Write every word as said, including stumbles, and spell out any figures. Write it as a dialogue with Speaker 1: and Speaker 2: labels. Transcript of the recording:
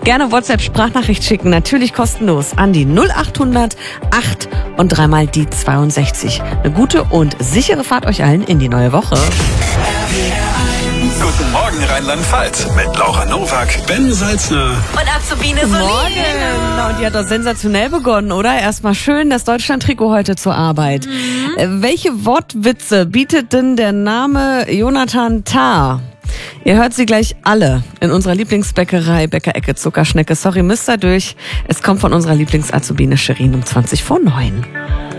Speaker 1: Gerne WhatsApp-Sprachnachricht schicken, natürlich kostenlos an die null achthundert acht und dreimal die zweiundsechzig. Eine gute und sichere Fahrt euch allen in die neue Woche.
Speaker 2: Guten Morgen Rheinland-Pfalz mit Laura Nowak, Ben Salzner
Speaker 3: und Azubine Solin.
Speaker 1: Morgen. Und die hat doch sensationell begonnen, oder? Erstmal schön das Deutschland-Trikot heute zur Arbeit. Mhm. Äh, welche Wortwitze bietet denn der Name Jonathan Tah? Ihr hört sie gleich alle in unserer Lieblingsbäckerei, Bäckerecke Zuckerschnecke. Sorry, müsst ihr durch. Es kommt von unserer Lieblings-Azubine Shirin um zwanzig vor neun.